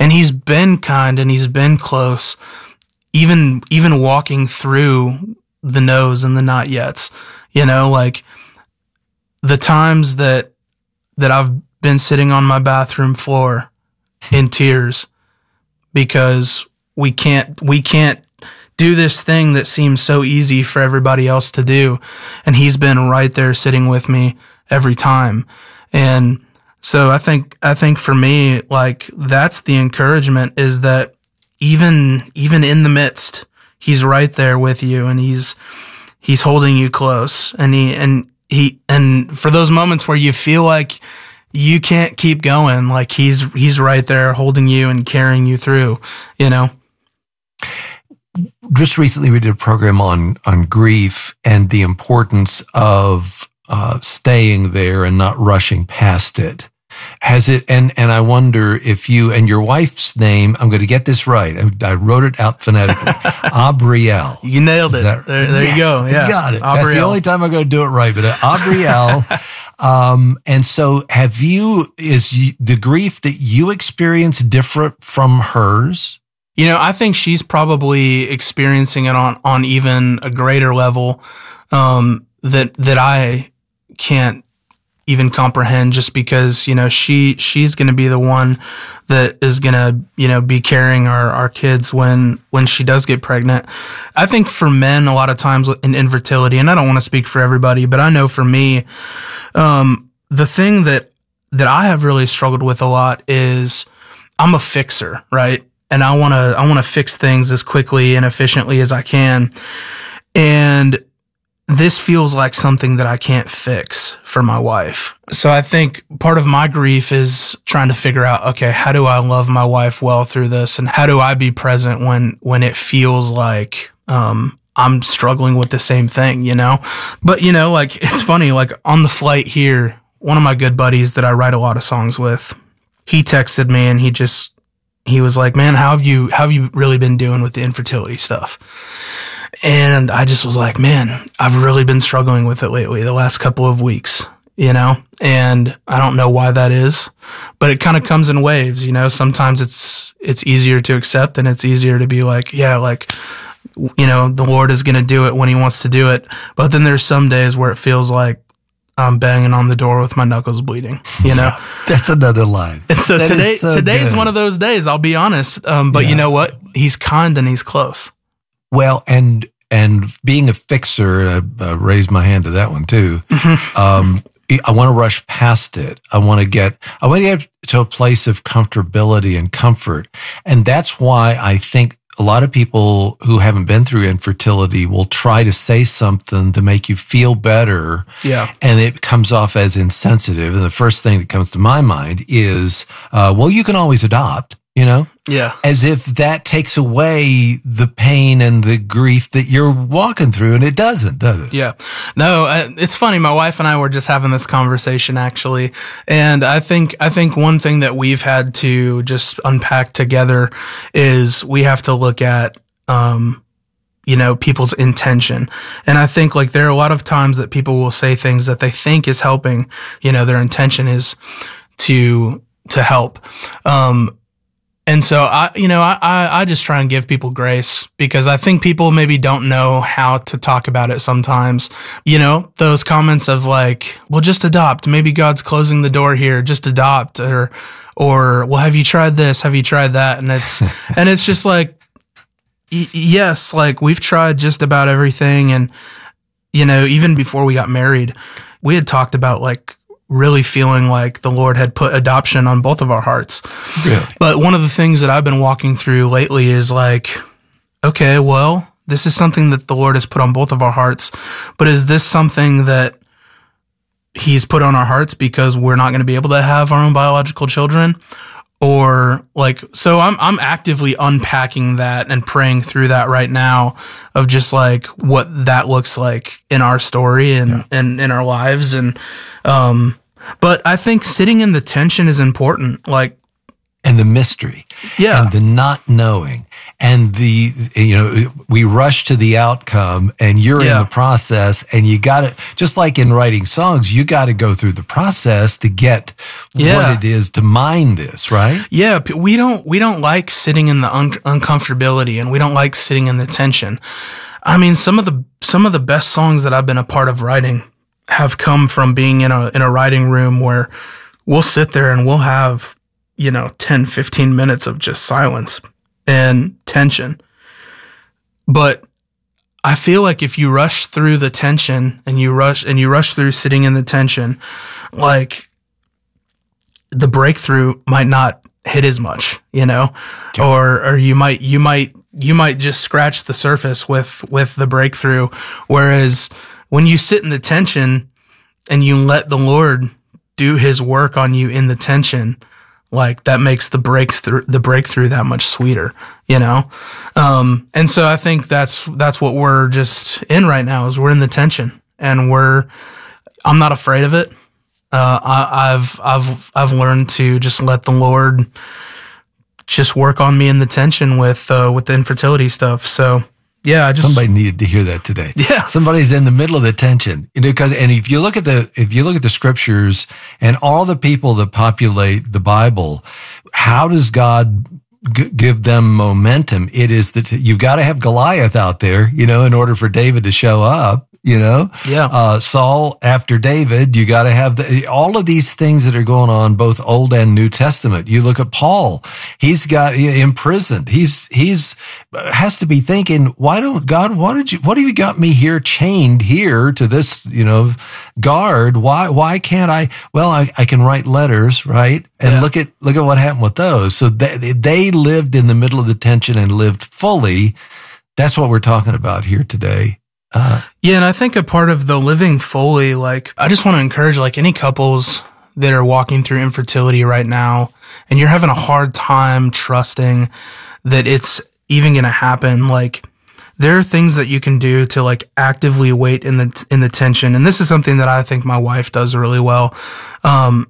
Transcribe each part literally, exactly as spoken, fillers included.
And he's been kind and he's been close, even, even walking through the no's and the not yets, you know, like the times that, that I've been sitting on my bathroom floor in tears because we can't, we can't do this thing that seems so easy for everybody else to do. And he's been right there sitting with me every time. And so I think, I think for me, like that's the encouragement, is that even, even in the midst, he's right there with you, and he's, he's holding you close. And he, and he, and for those moments where you feel like you can't keep going, like he's, he's right there holding you and carrying you through, you know? Just recently we did a program on, on grief and the importance of uh, staying there and not rushing past it. Has it, and, and I wonder if you, and your wife's name, I'm going to get this right. I, I wrote it out phonetically. Abrielle. You nailed it. That, there there yes, you go. Yeah. Got it. Abrielle. That's the only time I'm going to do it right, but uh, Abrielle. um, and so have you, is you, the grief that you experience different from hers? You know, I think she's probably experiencing it on, on even a greater level, um, that, that I can't even comprehend, just because, you know, she, she's going to be the one that is going to, you know, be carrying our, our kids when, when she does get pregnant. I think for men, a lot of times in infertility, and I don't want to speak for everybody, but I know for me, um, the thing that, that I have really struggled with a lot is I'm a fixer, right? And I want to, I want to fix things as quickly and efficiently as I can. And this feels like something that I can't fix for my wife. So I think part of my grief is trying to figure out, okay, how do I love my wife well through this? And how do I be present when, when it feels like, um, I'm struggling with the same thing, you know? But, you know, like, it's funny, like on the flight here, one of my good buddies that I write a lot of songs with, he texted me and he just, he was like, man, how have you, how have you really been doing with the infertility stuff? And I just was like, man, I've really been struggling with it lately, the last couple of weeks, you know, and I don't know why that is, but it kind of comes in waves, you know. Sometimes it's, it's easier to accept, and it's easier to be like, yeah, like, you know, the Lord is going to do it when he wants to do it. But then there's some days where it feels like I'm banging on the door with my knuckles bleeding, you know. That's another line. And so that today, so today's good. one of those days, I'll be honest. Um, but yeah. you know what? He's kind and he's close. Well, and and being a fixer, I, I raised my hand to that one too. um, I want to rush past it. I want to get, I want to get to a place of comfortability and comfort, and that's why I think a lot of people who haven't been through infertility will try to say something to make you feel better. Yeah. And it comes off as insensitive. And the first thing that comes to my mind is, uh, well, you can always adopt, you know? Yeah. As if that takes away the pain and the grief that you're walking through. And it doesn't, does it? Yeah. No, it's funny. My wife and I were just having this conversation actually. And I think, I think one thing that we've had to just unpack together is we have to look at, um, you know, people's intention. And I think like there are a lot of times that people will say things that they think is helping, you know, their intention is to, to help. Um, And so I, you know, I, I just try and give people grace because I think people maybe don't know how to talk about it sometimes. You know, those comments of like, well, just adopt. Maybe God's closing the door here. Just adopt. Or, or, well, have you tried this? Have you tried that? And it's, and it's just like, y- yes, like we've tried just about everything. And, you know, even before we got married, we had talked about like, really feeling like the Lord had put adoption on both of our hearts. Really? But one of the things that I've been walking through lately is like, okay, well, this is something that the Lord has put on both of our hearts, but is this something that he's put on our hearts because we're not going to be able to have our own biological children? Or like, so I'm, I'm actively unpacking that and praying through that right now of just like what that looks like in our story and, yeah. and in our lives. And, um, but I think sitting in the tension is important. Like, and the mystery, yeah, and the not knowing, and the, you know, we rush to the outcome, and you're yeah. in the process, and you got to, just like in writing songs, you got to go through the process to get yeah. what it is to mine this, right? Yeah, we don't we don't like sitting in the un- uncomfortability, and we don't like sitting in the tension. I mean, some of the some of the best songs that I've been a part of writing have come from being in a in a writing room where we'll sit there and we'll have, you know, ten, fifteen minutes of just silence and tension. But I feel like if you rush through the tension and you rush and you rush through sitting in the tension, like the breakthrough might not hit as much, you know, okay. or, or you might, you might, you might just scratch the surface with, with the breakthrough. Whereas when you sit in the tension and you let the Lord do his work on you in the tension, like that makes the breakthrough, the breakthrough that much sweeter, you know? Um, and so I think that's, that's what we're just in right now is we're in the tension and we're, I'm not afraid of it. Uh, I, I've, I've, I've learned to just let the Lord just work on me in the tension with, uh, with the infertility stuff. So yeah, I just, somebody needed to hear that today. Yeah. Somebody's in the middle of the tension, you know, because, and if you look at the, if you look at the scriptures and all the people that populate the Bible, how does God g- give them momentum? It is that you've got to have Goliath out there, you know, in order for David to show up. You know, yeah. Uh, Saul after David, you got to have the, all of these things that are going on, both Old and New Testament. You look at Paul; he's got imprisoned. He's he's has to be thinking, why don't God? Why did you? What have you got me here, chained here to this, you know, guard? Why why can't I? Well, I, I can write letters, right? And yeah. look at look at what happened with those. So they they lived in the middle of the tension and lived fully. That's what we're talking about here today. Uh, yeah, and I think a part of the living fully, like, I just want to encourage, like, any couples that are walking through infertility right now, and you're having a hard time trusting that it's even going to happen, like, there are things that you can do to, like, actively wait in the in the tension, and this is something that I think my wife does really well. Um,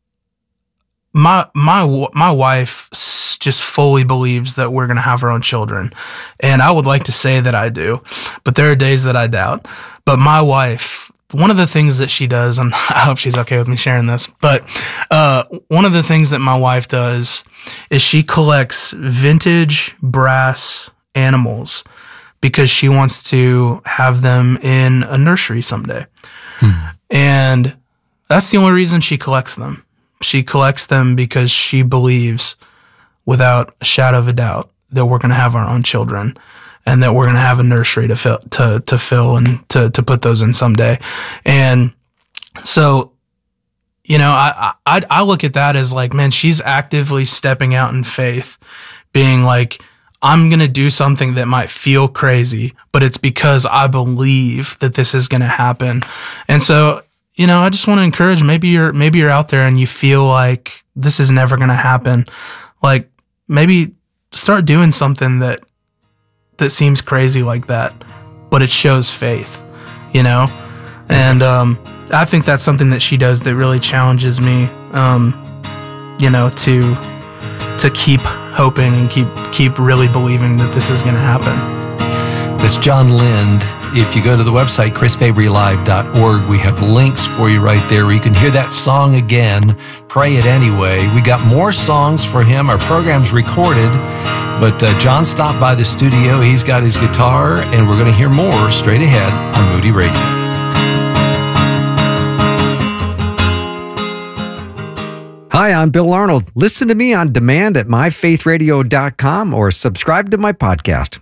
my my my wife just fully believes that we're going to have our own children, and I would like to say that I do, but there are days that I doubt. But my wife, one of the things that she does, and I hope she's okay with me sharing this, but uh, one of the things that my wife does is she collects vintage brass animals because she wants to have them in a nursery someday. Hmm. And that's the only reason she collects them. She collects them because she believes without a shadow of a doubt that we're going to have our own children and that we're going to have a nursery to fill, to, to fill and to, to put those in someday. And so, you know, I, I, I look at that as like, man, she's actively stepping out in faith, being like, I'm going to do something that might feel crazy, but it's because I believe that this is going to happen. And so, you know, I just want to encourage, maybe you're, maybe you're out there and you feel like this is never going to happen. Like maybe start doing something that, that seems crazy like that, but it shows faith, you know? And, um, I think that's something that she does that really challenges me, um, you know, to, to keep hoping and keep, keep really believing that this is going to happen. That's John Lind. If you go to the website, chris fabry live dot org, we have links for you right there where you can hear that song again. Pray it anyway. We got more songs for him. Our program's recorded, but uh, John stopped by the studio. He's got his guitar, and we're going to hear more straight ahead on Moody Radio. Hi, I'm Bill Arnold. Listen to me on demand at my faith radio dot com or subscribe to my podcast.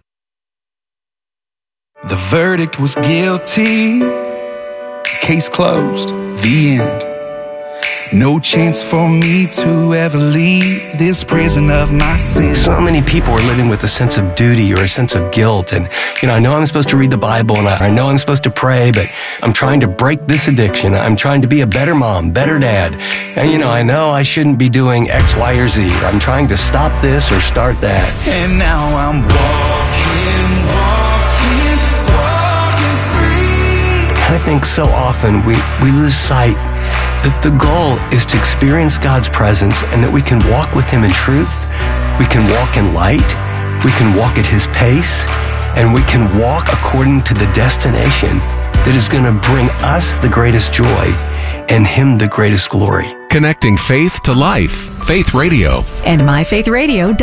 The verdict was guilty. Case closed. The end. No chance for me to ever leave this prison of my sin. So many people are living with a sense of duty or a sense of guilt. And, you know, I know I'm supposed to read the Bible and I know I'm supposed to pray, but I'm trying to break this addiction. I'm trying to be a better mom, better dad. And, you know, I know I shouldn't be doing X, Y, or Z. I'm trying to stop this or start that. And now I'm walking, walking, walking free. And I think so often we, we lose sight That the goal is to experience God's presence and that we can walk with Him in truth, we can walk in light, we can walk at His pace, and we can walk according to the destination that is going to bring us the greatest joy and Him the greatest glory. Connecting faith to life. Faith Radio. And my faith radio